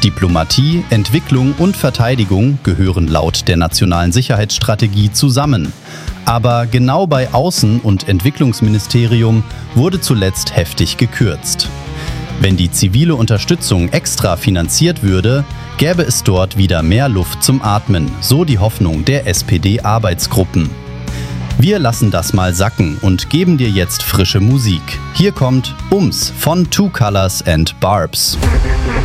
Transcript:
Diplomatie, Entwicklung und Verteidigung gehören laut der Nationalen Sicherheitsstrategie zusammen. Aber genau bei Außen- und Entwicklungsministerium wurde zuletzt heftig gekürzt. Wenn die zivile Unterstützung extra finanziert würde, gäbe es dort wieder mehr Luft zum Atmen, so die Hoffnung der SPD-Arbeitsgruppen. Wir lassen das mal sacken und geben dir jetzt frische Musik. Hier kommt Ums von Two Colors and Barbs.